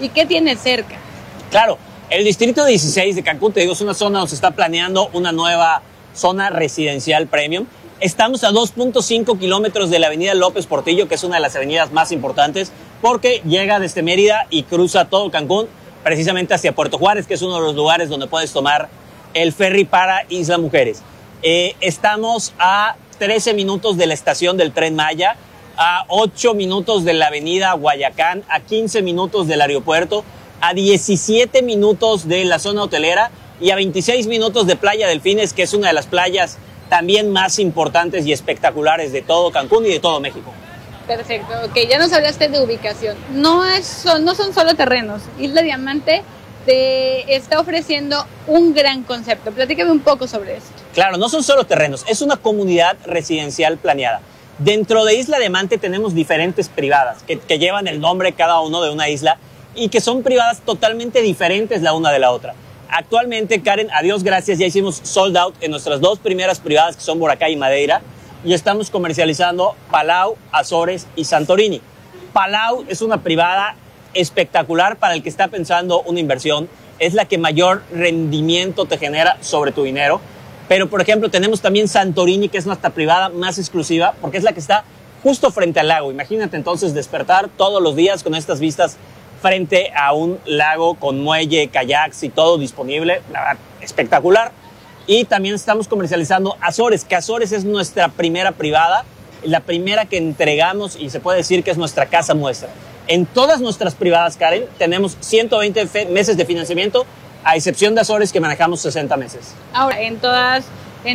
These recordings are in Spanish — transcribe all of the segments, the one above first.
¿Y qué tiene cerca? Claro, el Distrito 16 de Cancún, te digo, es una zona donde se está planeando una nueva zona residencial premium. Estamos a 2.5 kilómetros de la avenida López Portillo, que es una de las avenidas más importantes, porque llega desde Mérida y cruza todo Cancún, precisamente hacia Puerto Juárez, que es uno de los lugares donde puedes tomar el ferry para Isla Mujeres. Estamos a 13 minutos de la estación del Tren Maya, a 8 minutos de la avenida Guayacán, a 15 minutos del aeropuerto, a 17 minutos de la zona hotelera y a 26 minutos de Playa Delfines, que es una de las playas también más importantes y espectaculares de todo Cancún y de todo México. Perfecto, ok, ya nos hablaste de ubicación. No son solo terrenos. Isla Diamante te está ofreciendo un gran concepto. Platícame un poco sobre esto. Claro, no son solo terrenos, es una comunidad residencial planeada. Dentro de Isla Diamante tenemos diferentes privadas que llevan el nombre cada uno de una isla y que son privadas totalmente diferentes la una de la otra. Actualmente, Karen, a Dios gracias, ya hicimos sold out en nuestras dos primeras privadas, que son Boracay y Madeira, y estamos comercializando Palau, Azores y Santorini. Palau es una privada espectacular para el que está pensando una inversión. Es la que mayor rendimiento te genera sobre tu dinero. Pero, por ejemplo, tenemos también Santorini, que es nuestra privada más exclusiva, porque es la que está justo frente al lago. Imagínate entonces despertar todos los días con estas vistas frente a un lago con muelle, kayaks y todo disponible. La verdad, espectacular. Y también estamos comercializando Azores, que Azores es nuestra primera privada, la primera que entregamos y se puede decir que es nuestra casa muestra. En todas nuestras privadas, Karen, tenemos 120 meses de financiamiento, a excepción de Azores, que manejamos 60 meses. Ahora, en todas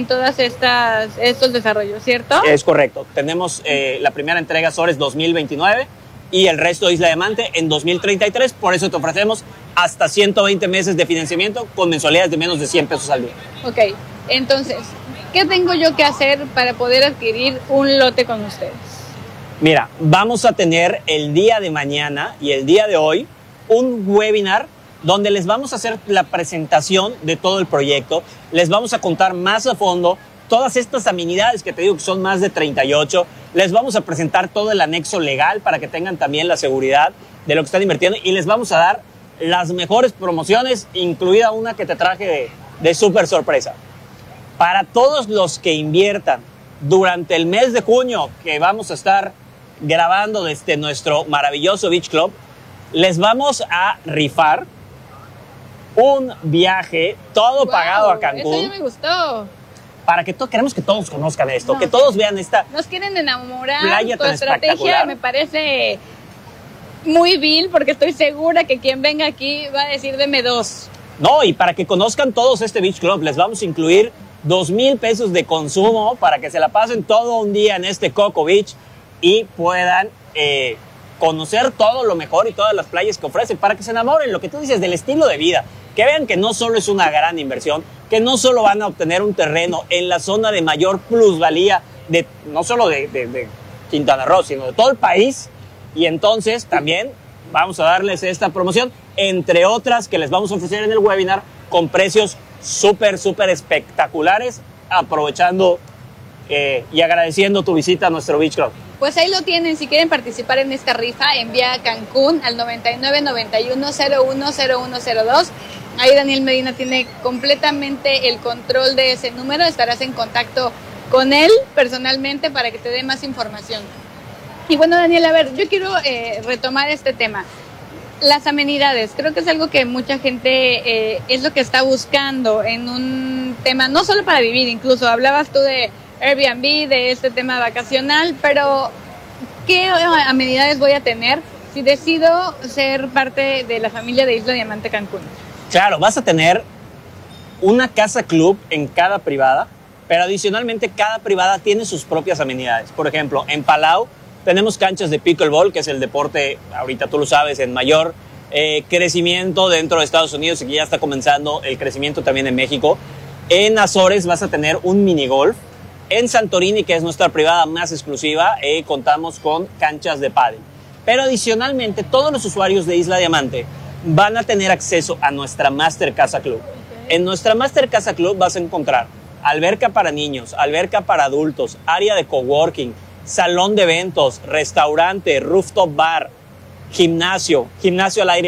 estos desarrollos, ¿cierto? Es correcto. Tenemos la primera entrega Azores 2029 y el resto de Isla Diamante en 2033. Por eso te ofrecemos hasta 120 meses de financiamiento con mensualidades de menos de 100 pesos al día. Ok, entonces, ¿qué tengo yo que hacer para poder adquirir un lote con ustedes? Mira, vamos a tener el día de mañana y el día de hoy un webinar donde les vamos a hacer la presentación de todo el proyecto. Les vamos a contar más a fondo todas estas amenidades que te digo que son más de 38. Les vamos a presentar todo el anexo legal para que tengan también la seguridad de lo que están invirtiendo y les vamos a dar las mejores promociones, incluida una que te traje de súper sorpresa. Para todos los que inviertan durante el mes de junio, que vamos a estar grabando desde nuestro maravilloso Beach Club, les vamos a rifar un viaje todo pagado a Cancún. Eso ya me gustó. Para que queremos que todos conozcan esto, que todos vean esta nos quieren enamorar. Playa tu tan estrategia me parece muy vil, porque estoy segura que quien venga aquí va a decir deme dos. No, y para que conozcan todos este Beach Club, les vamos a incluir 2,000 pesos de consumo para que se la pasen todo un día en este Coco Beach y puedan conocer todo lo mejor y todas las playas que ofrecen, para que se enamoren, lo que tú dices, del estilo de vida, que vean que no solo es una gran inversión, que no solo van a obtener un terreno en la zona de mayor plusvalía, no solo de Quintana Roo, sino de todo el país. Y entonces también vamos a darles esta promoción, entre otras que les vamos a ofrecer en el webinar, con precios súper espectaculares, aprovechando y agradeciendo tu visita a nuestro Beach Club. Pues ahí lo tienen. Si quieren participar en esta rifa, envía a Cancún al 9991010102. Ahí Daniel Medina tiene completamente el control de ese número. Estarás en contacto con él personalmente para que te dé más información. Y bueno, Daniel, a ver, yo quiero retomar este tema. Las amenidades, creo que es algo que mucha gente es lo que está buscando en un tema, no solo para vivir, incluso hablabas tú de Airbnb, de este tema vacacional, pero ¿qué amenidades voy a tener si decido ser parte de la familia de Isla Diamante Cancún? Claro, vas a tener una casa club en cada privada, pero adicionalmente cada privada tiene sus propias amenidades. Por ejemplo, en Palau tenemos canchas de pickleball, que es el deporte, ahorita tú lo sabes, en mayor crecimiento dentro de Estados Unidos y que ya está comenzando el crecimiento también en México. En Azores vas a tener un mini golf. En Santorini, que es nuestra privada más exclusiva, contamos con canchas de pádel. Pero adicionalmente, todos los usuarios de Isla Diamante van a tener acceso a nuestra Master Casa Club. En nuestra Master Casa Club vas a encontrar alberca para niños, alberca para adultos, área de coworking, salón de eventos, restaurante, rooftop bar, gimnasio al aire